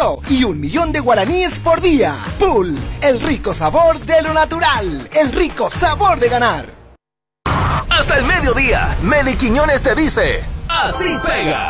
yo y 1.000.000 de guaraníes por día. Pool, el rico sabor de lo natural, el rico sabor de ganar. Hasta el mediodía, Meli Quiñones te dice, así pega.